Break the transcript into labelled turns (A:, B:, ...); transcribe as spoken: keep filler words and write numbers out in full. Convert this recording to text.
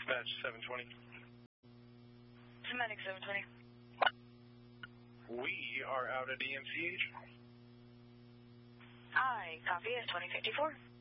A: Dispatch seven twenty.
B: Medic seven twenty.
A: We are out at E M C H.
B: I copy at twenty fifty-four.